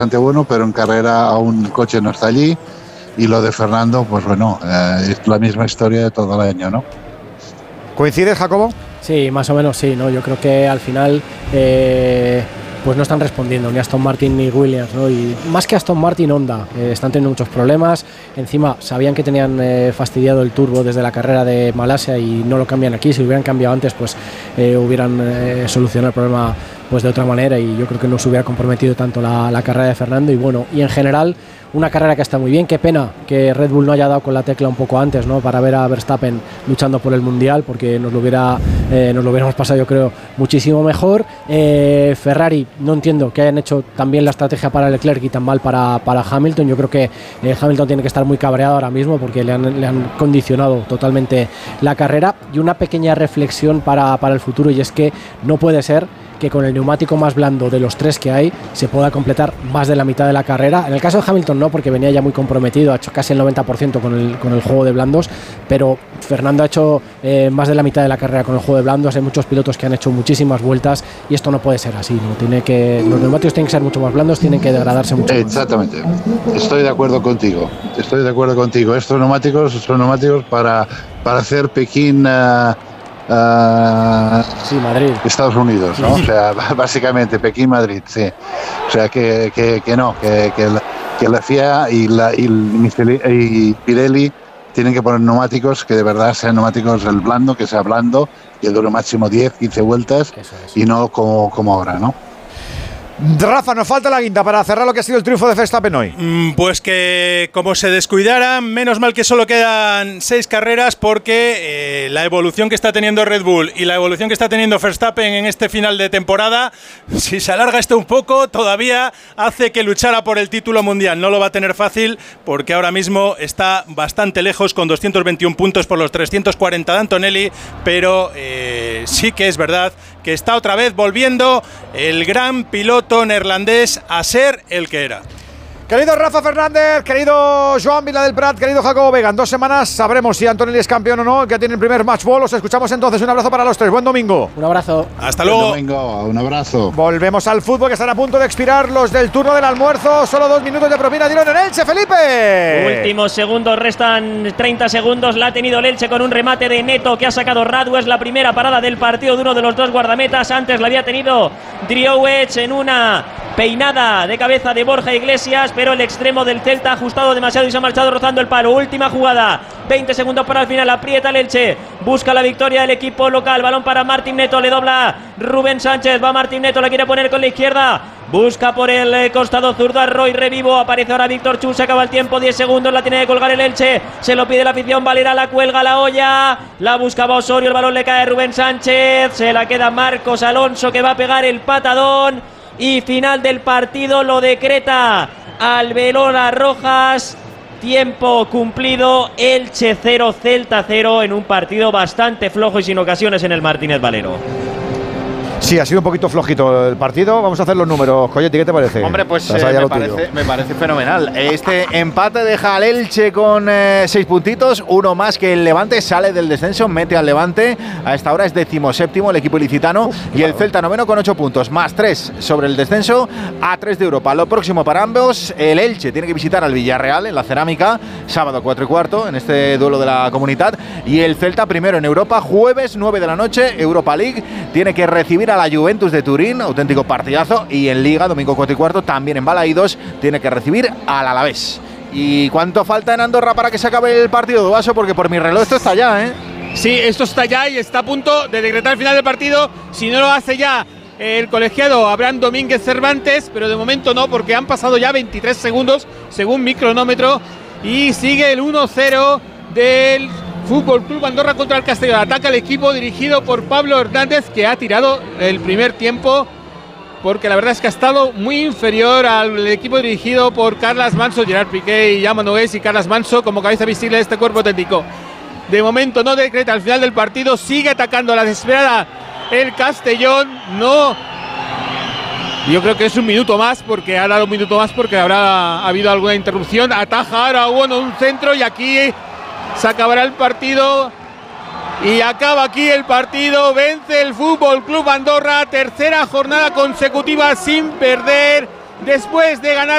bastante bueno, pero en carrera aún el coche no está allí. Y lo de Fernando, pues bueno, es la misma historia de todo el año, ¿no? ¿Coincides, Jacobo? Sí, más o menos sí, ¿no? Yo creo que al final pues no están respondiendo ni Aston Martin ni Williams, ¿no? Y más que Aston Martin, Honda están teniendo muchos problemas. Encima sabían que tenían fastidiado el turbo desde la carrera de Malasia y no lo cambian aquí. Si lo hubieran cambiado antes, pues hubieran solucionado el problema pues de otra manera, y yo creo que no se hubiera comprometido tanto la carrera de Fernando. Y bueno, y en general una carrera que está muy bien. Qué pena que Red Bull no haya dado con la tecla un poco antes, ¿no? Para ver a Verstappen luchando por el Mundial, porque nos lo hubiéramos pasado, yo creo, muchísimo mejor. Ferrari, no entiendo que hayan hecho tan bien la estrategia para Leclerc y tan mal para Hamilton. Yo creo que Hamilton tiene que estar muy cabreado ahora mismo porque le han condicionado totalmente la carrera. Y una pequeña reflexión para el futuro, y es que no puede ser que con el neumático más blando de los tres que hay se pueda completar más de la mitad de la carrera. En el caso de Hamilton no, porque venía ya muy comprometido, ha hecho casi el 90% con el juego de blandos, pero Fernando ha hecho más de la mitad de la carrera con el juego de blandos. Hay muchos pilotos que han hecho muchísimas vueltas y esto no puede ser así, ¿no? Los neumáticos tienen que ser mucho más blandos, tienen que degradarse mucho más. Exactamente, estoy de acuerdo contigo. Estos neumáticos son neumáticos para hacer Pekín... sí, Madrid, Estados Unidos, ¿no? O sea, básicamente Pekín, Madrid, sí. O sea, que la FIA y Pirelli tienen que poner neumáticos que de verdad sean neumáticos el blando, que sea blando, que dure máximo 10, 15 vueltas, y no como ahora, ¿no? Rafa, nos falta la guinda para cerrar lo que ha sido el triunfo de Verstappen hoy. Pues que como se descuidaran, menos mal que solo quedan 6 carreras, porque la evolución que está teniendo Red Bull y la evolución que está teniendo Verstappen en este final de temporada, si se alarga esto un poco, todavía hace que luchara por el título mundial. No lo va a tener fácil, porque ahora mismo está bastante lejos, con 221 puntos por los 340 de Antonelli, pero sí que es verdad que está otra vez volviendo el gran piloto neerlandés a ser el que era. Querido Rafa Fernández, querido Joan Vila del Prat, querido Jacobo Vega, en 2 semanas sabremos si Antonelli es campeón o no, que tiene el primer match ball. Os escuchamos entonces. Un abrazo para los tres. Buen domingo. Un abrazo. Hasta luego. Buen domingo, un abrazo. Volvemos al fútbol, que están a punto de expirar los del turno del almuerzo. Solo 2 minutos de propina. Dieron en Elche, Felipe. Últimos segundos, restan 30 segundos. La ha tenido el Elche con un remate de Neto que ha sacado Radu. Es la primera parada del partido de uno de los dos guardametas. Antes la había tenido Driouech en una peinada de cabeza de Borja Iglesias, pero el extremo del Celta ha ajustado demasiado y se ha marchado rozando el palo. Última jugada, 20 segundos para el final. Aprieta el Elche, busca la victoria del equipo local. Balón para Martín Neto, le dobla Rubén Sánchez. Va Martín Neto, la quiere poner con la izquierda. Busca por el costado zurdo a Roy Revivo. Aparece ahora Víctor Chu. Se acaba el tiempo, 10 segundos. La tiene que colgar el Elche. Se lo pide la afición. Valera la cuelga, la olla. La buscaba Osorio. El balón le cae a Rubén Sánchez. Se la queda Marcos Alonso, que va a pegar el patadón. Y final del partido lo decreta Alberola Rojas. Tiempo cumplido. Elche 0, Celta 0, en un partido bastante flojo y sin ocasiones en el Martínez Valero. Sí, ha sido un poquito flojito el partido. Vamos a hacer los números. Coyetti, ¿qué te parece? Hombre, pues me parece fenomenal. Este empate deja al Elche con 6 puntitos, uno más que el Levante. Sale del descenso, mete al Levante. A esta hora es 17º el equipo ilicitano. Y el Celta noveno con 8 puntos, más 3 sobre el descenso, a 3 de Europa. Lo próximo para ambos, el Elche tiene que visitar al Villarreal en la Cerámica, sábado 4:15, en este duelo de la Comunitat. Y el Celta primero en Europa, jueves 9 de la noche, Europa League. Tiene que recibir a la Juventus de Turín, auténtico partidazo. Y en Liga, domingo 4:15, también en Balaídos, tiene que recibir al Alavés. ¿Y cuánto falta en Andorra para que se acabe el partido, Duaso? Porque por mi reloj esto está ya, ¿eh? Sí, esto está ya y está a punto de decretar el final del partido. Si no lo hace ya el colegiado Abraham Domínguez Cervantes, pero de momento no, porque han pasado ya 23 segundos según mi cronómetro, y sigue el 1-0 del Fútbol Club Andorra contra el Castellón. Ataca el equipo dirigido por Pablo Hernández, que ha tirado el primer tiempo, porque la verdad es que ha estado muy inferior al equipo dirigido por Carles Manso, Gerard Piqué y Jaume Nogués, y Carles Manso como cabeza visible de este cuerpo técnico. De momento no decreta el final del partido, sigue atacando a la desesperada el Castellón. No, yo creo que es un minuto más, porque ha dado un minuto más porque habrá habido alguna interrupción. Ataja ahora bueno, un centro, y aquí se acabará el partido. Y acaba aquí el partido. Vence el Fútbol Club Andorra, tercera jornada consecutiva sin perder, después de ganar